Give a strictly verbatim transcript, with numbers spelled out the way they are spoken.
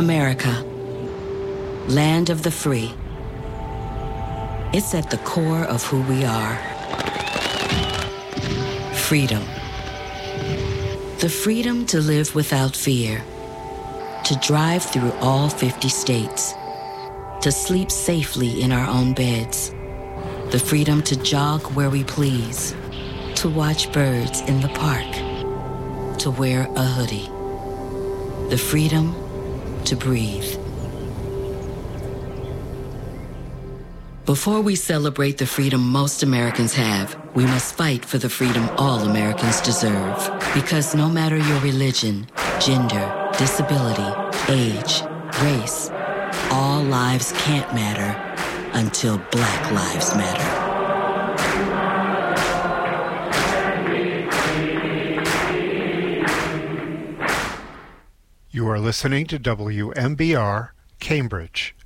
America, land of the free. It's at the core of who we are. Freedom. The freedom to live without fear, to drive through all fifty states, to sleep safely in our own beds, the freedom to jog where we please, to watch birds in the park, to wear a hoodie, the freedom to breathe. Before we celebrate the freedom most Americans have, we must fight for the freedom all Americans deserve. Because no matter your religion, gender, disability, age, race, all lives can't matter until Black Lives Matter. You are listening to W M B R, Cambridge.